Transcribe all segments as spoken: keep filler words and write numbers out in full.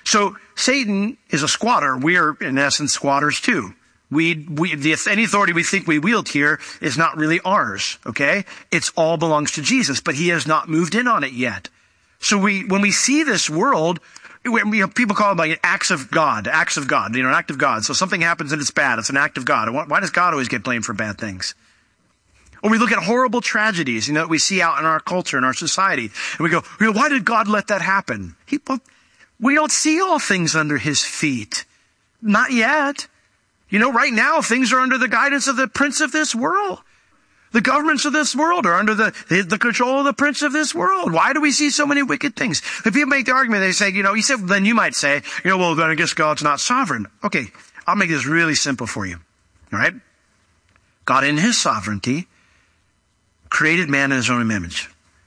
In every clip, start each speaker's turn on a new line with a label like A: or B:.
A: So Satan is a squatter. We are, in essence, squatters too. We, we, the, any authority we think we wield here is not really ours, okay? It's all belongs to Jesus, but he has not moved in on it yet. So we, when we see this world, we, you know, people call it like acts of God, acts of God, you know, an act of God. So something happens and it's bad. It's an act of God. Why, why does God always get blamed for bad things? Or we look at horrible tragedies, you know, that we see out in our culture, in our society, and we go, you know, why did God let that happen? He, well, we don't see all things under his feet. Not yet. You know, right now, things are under the guidance of the prince of this world. The governments of this world are under the, the, the control of the prince of this world. Why do we see so many wicked things? If people make the argument, they say, you know, he said, then you might say, you know, well, then I guess God's not sovereign. Okay, I'll make this really simple for you. All right? God in his sovereignty created man in his own image.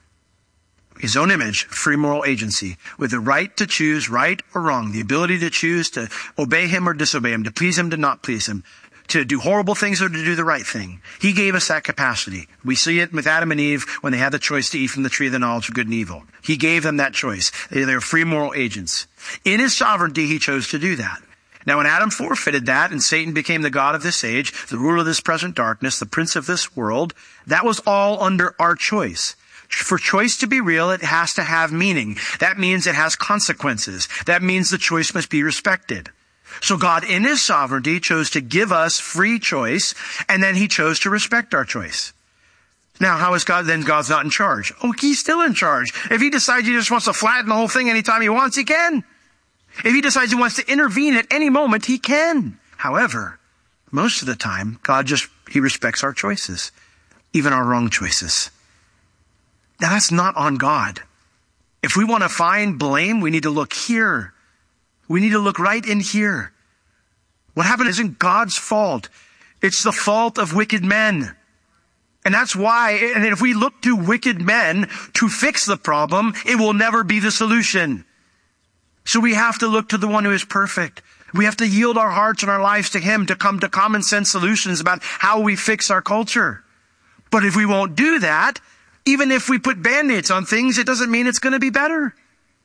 A: His own image, free moral agency, with the right to choose right or wrong, the ability to choose to obey him or disobey him, to please him, to not please him, to do horrible things or to do the right thing. He gave us that capacity. We see it with Adam and Eve when they had the choice to eat from the tree of the knowledge of good and evil. He gave them that choice. They were free moral agents. In his sovereignty, he chose to do that. Now, when Adam forfeited that and Satan became the god of this age, the ruler of this present darkness, the prince of this world, that was all under our choice. For choice to be real, it has to have meaning. That means it has consequences. That means the choice must be respected. So God, in his sovereignty, chose to give us free choice, and then he chose to respect our choice. Now, how is God? Then God's not in charge. Oh, he's still in charge. If he decides he just wants to flatten the whole thing anytime he wants, he can. If he decides he wants to intervene at any moment, he can. However, most of the time, God just, he respects our choices, even our wrong choices. Now, that's not on God. If we want to find blame, we need to look here. We need to look right in here. What happened isn't God's fault. It's the fault of wicked men. And that's why, and if we look to wicked men to fix the problem, it will never be the solution. So we have to look to the one who is perfect. We have to yield our hearts and our lives to him to come to common sense solutions about how we fix our culture. But if we won't do that, even if we put band-aids on things, it doesn't mean it's going to be better.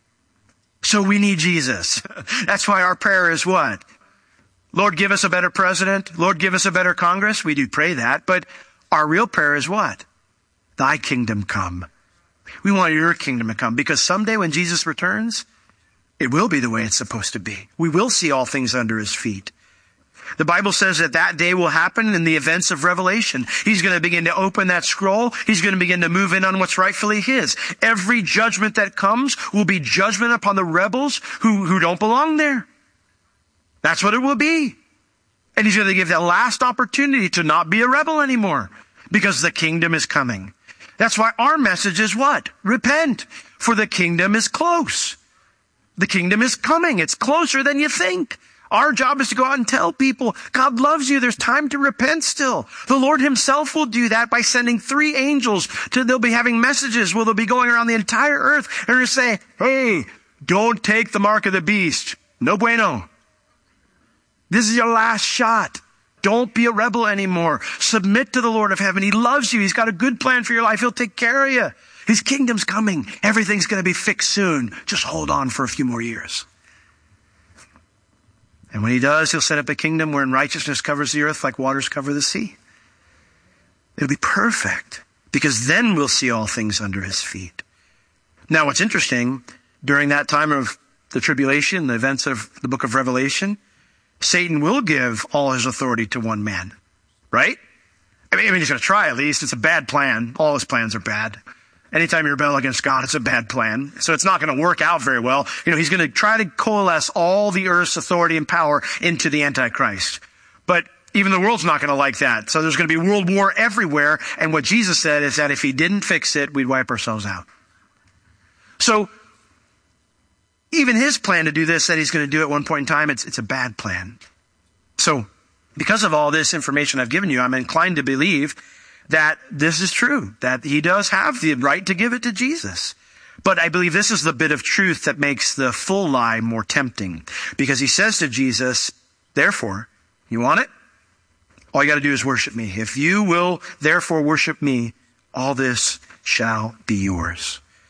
A: So we need Jesus. That's why our prayer is what? Lord, give us a better president. Lord, give us a better Congress. We do pray that. But our real prayer is what? Thy kingdom come. We want your kingdom to come. Because someday when Jesus returns, it will be the way it's supposed to be. We will see all things under his feet. The Bible says that that day will happen in the events of Revelation. He's going to begin to open that scroll. He's going to begin to move in on what's rightfully his. Every judgment that comes will be judgment upon the rebels who, who don't belong there. That's what it will be. And he's going to give that last opportunity to not be a rebel anymore because the kingdom is coming. That's why our message is what? Repent, for the kingdom is close. The kingdom is coming. It's closer than you think. Our job is to go out and tell people, God loves you. There's time to repent still. The Lord himself will do that by sending three angels to, they'll be having messages where they'll be going around the entire earth and they'll say, hey, don't take the mark of the beast. No bueno. This is your last shot. Don't be a rebel anymore. Submit to the Lord of heaven. He loves you. He's got a good plan for your life. He'll take care of you. His kingdom's coming. Everything's going to be fixed soon. Just hold on for a few more years. And when he does, he'll set up a kingdom wherein righteousness covers the earth like waters cover the sea. It'll be perfect because then we'll see all things under his feet. Now, what's interesting, during that time of the tribulation, the events of the book of Revelation, Satan will give all his authority to one man, right? I mean, I mean he's going to try at least. It's a bad plan. All his plans are bad. Anytime you rebel against God, it's a bad plan. So it's not going to work out very well. You know, he's going to try to coalesce all the earth's authority and power into the Antichrist. But even the world's not going to like that. So there's going to be world war everywhere. And what Jesus said is that if he didn't fix it, we'd wipe ourselves out. So even his plan to do this, that he's going to do at one point in time, it's, it's a bad plan. So because of all this information I've given you, I'm inclined to believe that this is true, that he does have the right to give it to Jesus. But I believe this is the bit of truth that makes the full lie more tempting. Because he says to Jesus, therefore, you want it? All you got to do is worship me. If you will therefore worship me, all this shall be yours.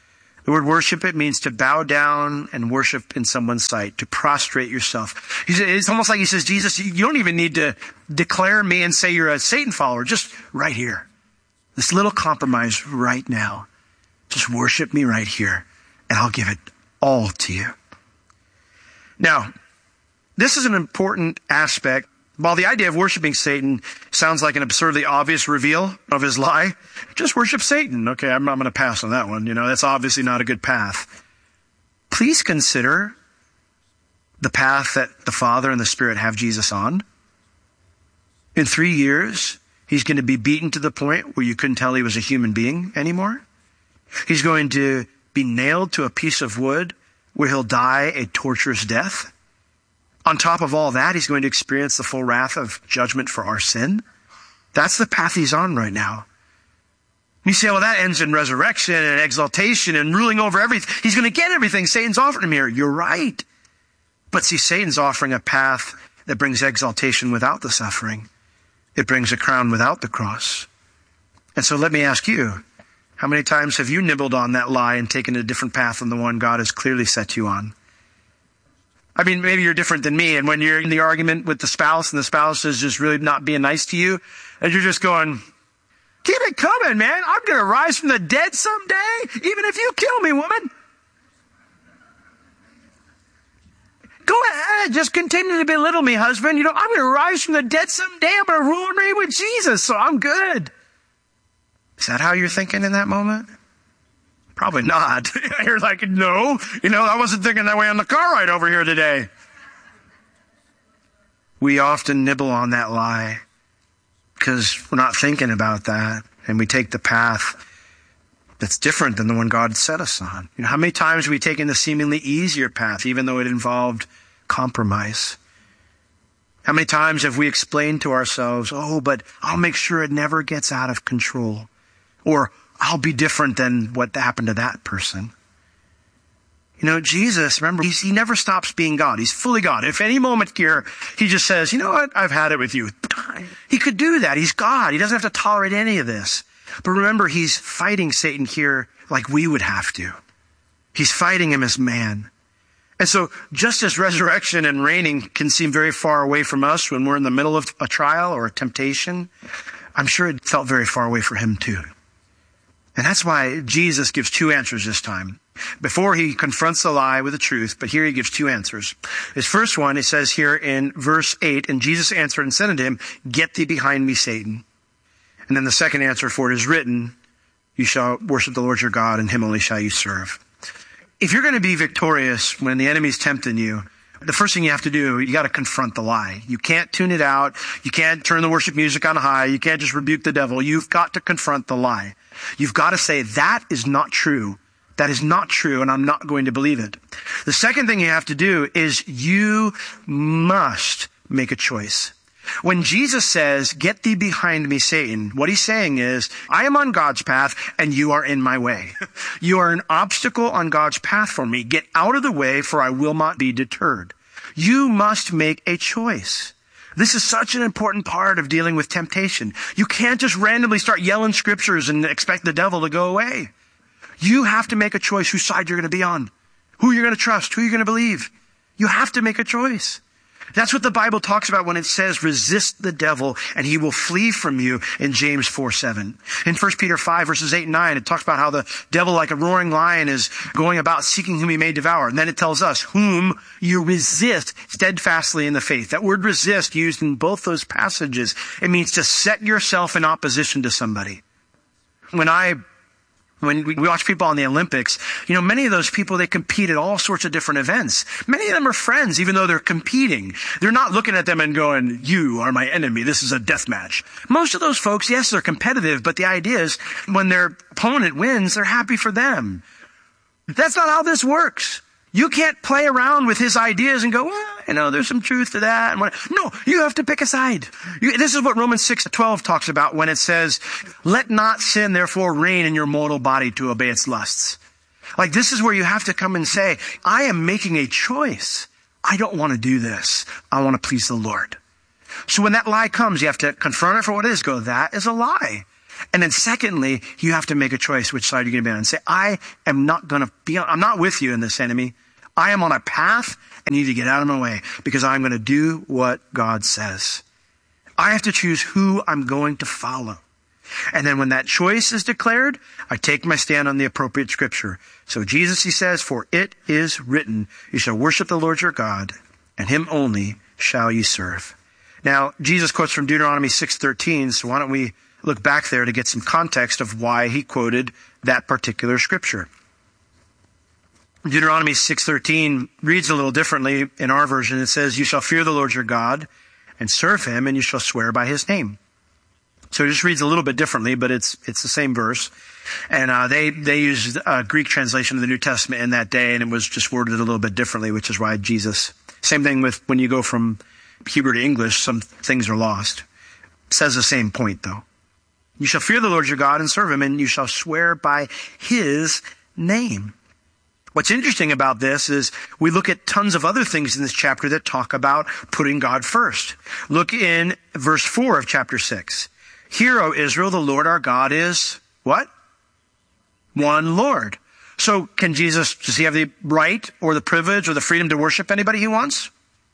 A: The word worship, it means to bow down and worship in someone's sight, to prostrate yourself. He's, it's almost like he says, Jesus, you don't even need to declare me and say you're a Satan follower, just right here. This little compromise right now. Just worship me right here, and I'll give it all to you. Now, this is an important aspect. While the idea of worshiping Satan sounds like an absurdly obvious reveal of his lie, just worship Satan. Okay, I'm, I'm going to pass on that one. You know, that's obviously not a good path. Please consider the path that the Father and the Spirit have Jesus on. In three years, he's going to be beaten to the point where you couldn't tell he was a human being anymore. He's going to be nailed to a piece of wood where he'll die a torturous death. On top of all that, he's going to experience the full wrath of judgment for our sin. That's the path he's on right now. You say, well, that ends in resurrection and exaltation and ruling over everything. He's going to get everything Satan's offering him here. You're right. But see, Satan's offering a path that brings exaltation without the suffering. It brings a crown without the cross. And so let me ask you, how many times have you nibbled on that lie and taken a different path than the one God has clearly set you on? I mean, maybe you're different than me, and when you're in the argument with the spouse and the spouse is just really not being nice to you, and you're just going, keep it coming, man. I'm going to rise from the dead someday, even if you kill me, woman. Go ahead, just continue to belittle me, husband. You know, I'm going to rise from the dead someday. I'm going to rule and reign with Jesus, so I'm good. Is that how you're thinking in that moment? Probably not. You're like, no, you know, I wasn't thinking that way on the car ride over here today. We often nibble on that lie because we're not thinking about that, and we take the path that's different than the one God set us on. You know, how many times have we taken the seemingly easier path, even though it involved compromise? How many times have we explained to ourselves, oh, but I'll make sure it never gets out of control, or I'll be different than what happened to that person. You know, Jesus, remember, he's, he never stops being God. He's fully God. If any moment here, he just says, you know what, I've had it with you. He could do that. He's God. He doesn't have to tolerate any of this. But remember, he's fighting Satan here like we would have to. He's fighting him as man. And so just as resurrection and reigning can seem very far away from us when we're in the middle of a trial or a temptation, I'm sure it felt very far away for him too. And that's why Jesus gives two answers this time. Before he confronts the lie with the truth, but here he gives two answers. His first one, it says here in verse eight, and Jesus answered and said unto him, get thee behind me, Satan. And then the second answer, for it is written, you shall worship the Lord your God, and him only shall you serve. If you're going to be victorious when the enemy's tempting you, the first thing you have to do, you got to confront the lie. You can't tune it out. You can't turn the worship music on high. You can't just rebuke the devil. You've got to confront the lie. You've got to say, that is not true. That is not true, and I'm not going to believe it. The second thing you have to do is you must make a choice. When Jesus says, get thee behind me, Satan, what he's saying is, I am on God's path and you are in my way. You are an obstacle on God's path for me. Get out of the way, for I will not be deterred. You must make a choice. This is such an important part of dealing with temptation. You can't just randomly start yelling scriptures and expect the devil to go away. You have to make a choice whose side you're going to be on, who you're going to trust, who you're going to believe. You have to make a choice. That's what the Bible talks about when it says, resist the devil and he will flee from you in James four seven. In First Peter five verses eight and nine, it talks about how the devil, like a roaring lion, is going about seeking whom he may devour. And then it tells us, whom you resist steadfastly in the faith. That word resist, used in both those passages, it means to set yourself in opposition to somebody. When I When we watch people on the Olympics, you know, many of those people, they compete at all sorts of different events. Many of them are friends, even though they're competing. They're not looking at them and going, you are my enemy. This is a death match. Most of those folks, yes, they're competitive, but the idea is when their opponent wins, they're happy for them. That's not how this works. You can't play around with his ideas and go, well, you know, there's some truth to that. And what, no, you have to pick a side. You, this is what Romans six twelve talks about when it says, let not sin therefore reign in your mortal body to obey its lusts. Like, this is where you have to come and say, I am making a choice. I don't want to do this. I want to please the Lord. So when that lie comes, you have to confront it for what it is. Go, that is a lie. And then secondly, you have to make a choice which side you're going to be on and say, I am not going to be, I'm not with you in this, enemy. I am on a path and you need to get out of my way because I'm going to do what God says. I have to choose who I'm going to follow. And then when that choice is declared, I take my stand on the appropriate scripture. So Jesus, he says, for it is written, you shall worship the Lord your God, and him only shall you serve. Now, Jesus quotes from Deuteronomy six thirteen, so why don't we look back there to get some context of why he quoted that particular scripture. Deuteronomy six thirteen reads a little differently in our version. It says, you shall fear the Lord your God and serve him, and you shall swear by his name. So it just reads a little bit differently, but it's it's the same verse. And uh, they they used a Greek translation of the New Testament in that day, and it was just worded a little bit differently, which is why Jesus. Same thing with when you go from Hebrew to English, some things are lost. It says the same point, though. You shall fear the Lord your God and serve him, and you shall swear by his name. What's interesting about this is we look at tons of other things in this chapter that talk about putting God first. Look in verse four of chapter six. Hear, O Israel, the Lord our God is what? One Lord. So can Jesus, does he have the right or the privilege or the freedom to worship anybody he wants?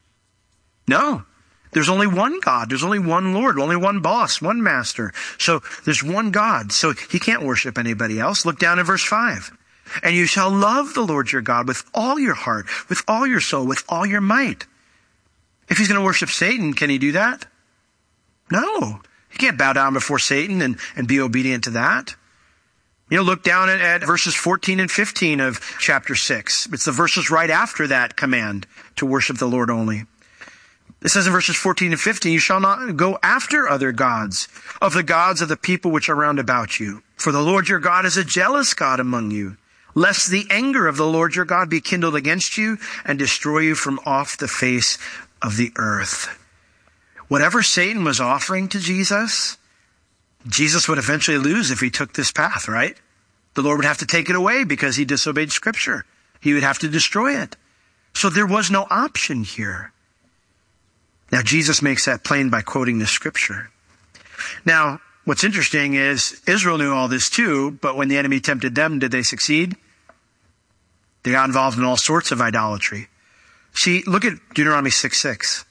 A: No. There's only one God. There's only one Lord, only one boss, one master. So there's one God. So he can't worship anybody else. Look down in verse five. And you shall love the Lord your God with all your heart, with all your soul, with all your might. If he's going to worship Satan, can he do that? No. He can't bow down before Satan and, and be obedient to that. You know, look down at, at verses fourteen and fifteen of chapter six. It's the verses right after that command to worship the Lord only. It says in verses fourteen and fifteen, you shall not go after other gods of the gods of the people which are round about you. For the Lord your God is a jealous God among you, lest the anger of the Lord your God be kindled against you and destroy you from off the face of the earth. Whatever Satan was offering to Jesus, Jesus would eventually lose if he took this path, right? The Lord would have to take it away because he disobeyed Scripture. He would have to destroy it. So there was no option here. Now, Jesus makes that plain by quoting the Scripture. Now, what's interesting is Israel knew all this too, but when the enemy tempted them, did they succeed? They got involved in all sorts of idolatry. See, look at Deuteronomy six six.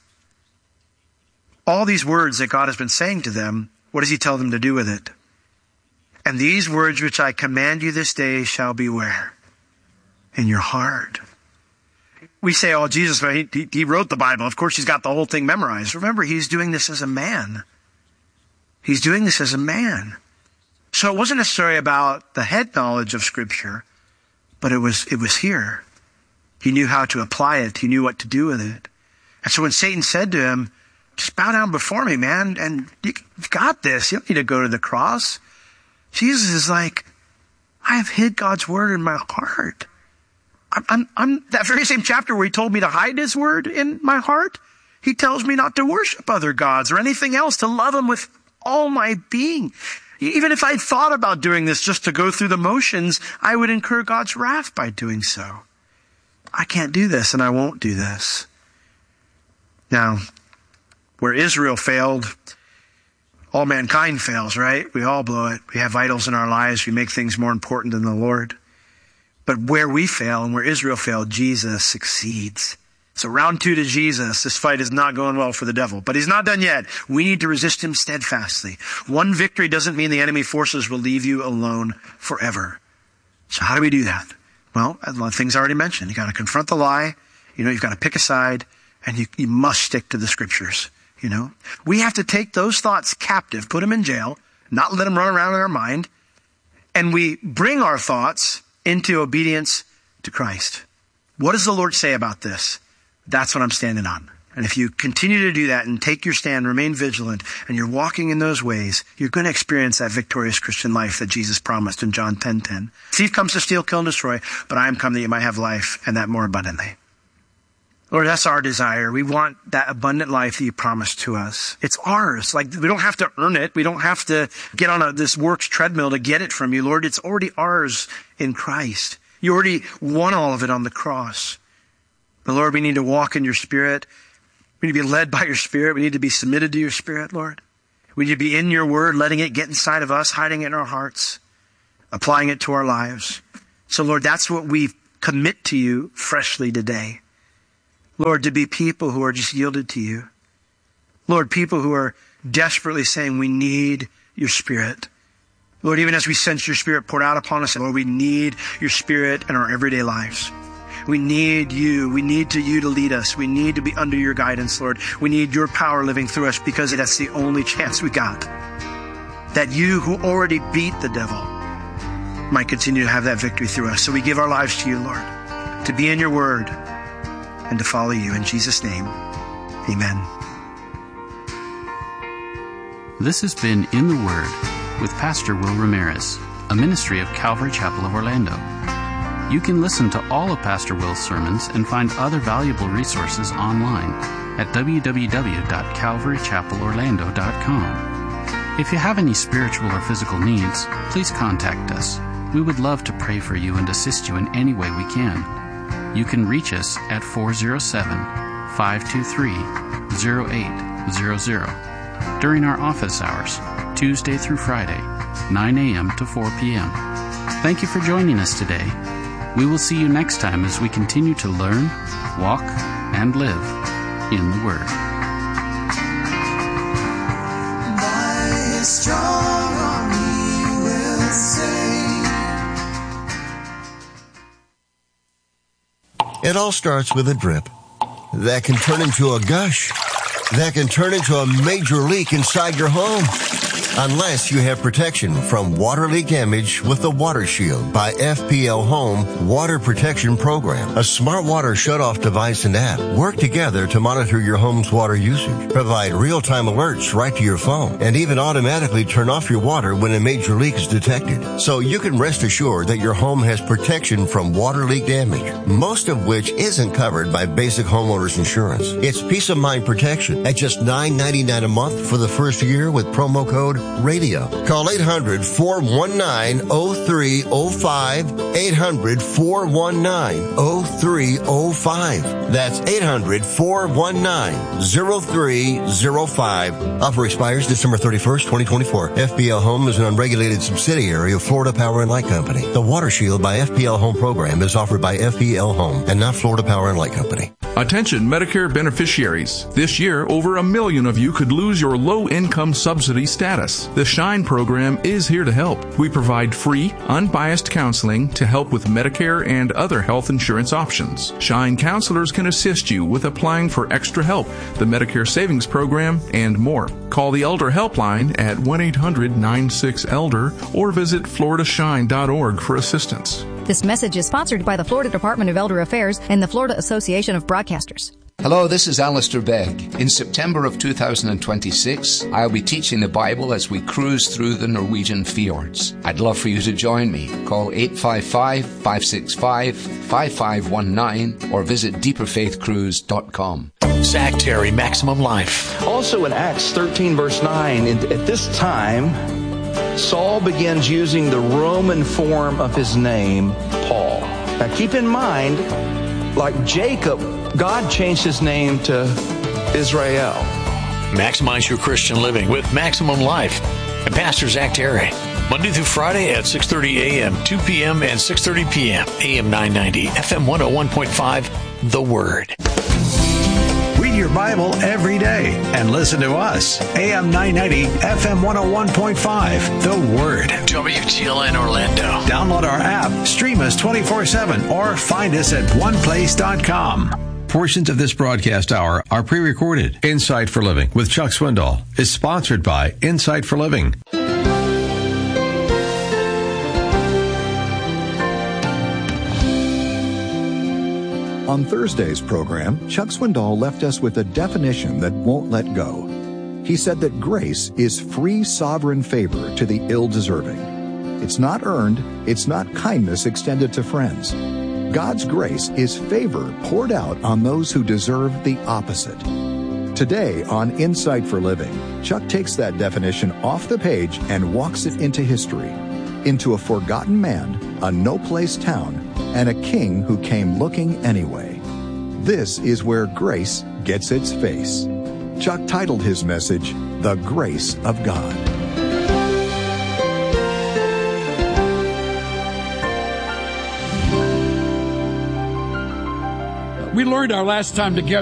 A: All these words that God has been saying to them, what does he tell them to do with it? And these words which I command you this day shall be where? In your heart. We say, oh, Jesus, he, he wrote the Bible. Of course, he's got the whole thing memorized. Remember, he's doing this as a man. He's doing this as a man. So it wasn't necessarily about the head knowledge of Scripture, but it was, it was here. He knew how to apply it. He knew what to do with it. And so when Satan said to him, just bow down before me, man, and you've got this. You don't need to go to the cross. Jesus is like, I have hid God's word in my heart. I'm, I'm, I'm that very same chapter where he told me to hide his word in my heart. He tells me not to worship other gods or anything else, to love him with all my being. Even if I thought about doing this just to go through the motions, I would incur God's wrath by doing so. I can't do this and I won't do this. Now, where Israel failed, all mankind fails, right? We all blow it. We have idols in our lives. We make things more important than the Lord. But where we fail and where Israel failed, Jesus succeeds. So round two to Jesus. This fight is not going well for the devil, but he's not done yet. We need to resist him steadfastly. One victory doesn't mean the enemy forces will leave you alone forever. So how do we do that? Well, a lot of things I already mentioned. You got to confront the lie. You know, you've got to pick a side, and you, you must stick to the Scriptures. You know, we have to take those thoughts captive, put them in jail, not let them run around in our mind, and we bring our thoughts into obedience to Christ. What does the Lord say about this? That's what I'm standing on. And if you continue to do that and take your stand, remain vigilant, and you're walking in those ways, you're going to experience that victorious Christian life that Jesus promised in John ten ten. Thief comes to steal, kill, and destroy, but I am come that you might have life, and that more abundantly. Lord, that's our desire. We want that abundant life that you promised to us. It's ours. Like, we don't have to earn it. We don't have to get on a, this works treadmill to get it from you, Lord. It's already ours in Christ. You already won all of it on the cross. But Lord, we need to walk in your Spirit. We need to be led by your Spirit. We need to be submitted to your Spirit, Lord. Would you be in your word, letting it get inside of us, hiding it in our hearts, applying it to our lives? So Lord, that's what we commit to you freshly today. Lord, to be people who are just yielded to you. Lord, people who are desperately saying we need your Spirit. Lord, even as we sense your Spirit poured out upon us, Lord, we need your Spirit in our everyday lives. We need you. We need to you to lead us. We need to be under your guidance, Lord. We need your power living through us, because that's the only chance we got. That you who already beat the devil might continue to have that victory through us. So we give our lives to you, Lord, to be in your word and to follow you. In Jesus' name, amen.
B: This has been In the Word with Pastor Will Ramirez, a ministry of Calvary Chapel of Orlando. You can listen to all of Pastor Will's sermons and find other valuable resources online at w w w dot calvary chapel orlando dot com. If you have any spiritual or physical needs, please contact us. We would love to pray for you and assist you in any way we can. You can reach us at four oh seven, five two three, oh eight hundred during our office hours, Tuesday through Friday, nine a.m. to four p.m. Thank you for joining us today. We will see you next time as we continue to learn, walk, and live in the Word.
C: By His strong arm He will save.
D: It all starts with a drip that can turn into a gush, that can turn into a major leak inside your home. Unless you have protection from water leak damage with the Water Shield by F P L Home Water Protection Program. A smart water shutoff device and app work together to monitor your home's water usage, provide real-time alerts right to your phone, and even automatically turn off your water when a major leak is detected. So you can rest assured that your home has protection from water leak damage, most of which isn't covered by basic homeowners insurance. It's peace of mind protection at just nine ninety-nine a month for the first year with promo code radio. Call eight hundred, four one nine, oh three oh five, eight hundred, four one nine, oh three oh five. That's eight hundred, four one nine, oh three oh five. Offer expires December thirty-first, twenty twenty-four. F P L Home is an unregulated subsidiary of Florida Power and Light Company. The Water Shield by F P L Home program is offered by F P L Home and not Florida Power and Light Company.
E: Attention Medicare beneficiaries. This year, over a million of you could lose your low-income subsidy status. The SHINE program is here to help. We provide free, unbiased counseling to help with Medicare and other health insurance options. SHINE counselors can assist you with applying for extra help, the Medicare Savings Program, and more. Call the Elder Helpline at one eight hundred, nine six, elder or visit florida shine dot org for assistance.
F: This message is sponsored by the Florida Department of Elder Affairs and the Florida Association of Broadcasters.
G: Hello, this is Alistair Begg. In September of two thousand twenty-six, I'll be teaching the Bible as we cruise through the Norwegian fjords. I'd love for you to join me. Call eight five five, five six five, five five one nine or visit deeper faith cruise dot com.
H: Zach Terry, Maximum Life.
I: Also in Acts thirteen, verse nine, at this time, Saul begins using the Roman form of his name, Paul. Now keep in mind, like Jacob, God changed his name to Israel.
H: Maximize your Christian living with Maximum Life and Pastor Zach Terry. Monday through Friday at six thirty a.m., two p.m., and six thirty p.m. A M nine ninety, F M one oh one point five, The Word.
J: Read your Bible every day and listen to us. A M nine ninety, F M one oh one point five, The Word.
H: W T L N Orlando.
J: Download our app, stream us twenty-four seven, or find us at one place dot com. Portions of this broadcast hour are pre-recorded. Insight for Living with Chuck Swindoll is sponsored by Insight for Living.
K: On Thursday's program, Chuck Swindoll left us with a definition that won't let go. He said that grace is free sovereign favor to the ill-deserving. It's not earned, it's not kindness extended to friends. God's grace is favor poured out on those who deserve the opposite. Today on Insight for Living, Chuck takes that definition off the page and walks it into history, into a forgotten man, a no-place town, and a king who came looking anyway. This is where grace gets its face. Chuck titled his message, the grace of God.
L: We learned our last time together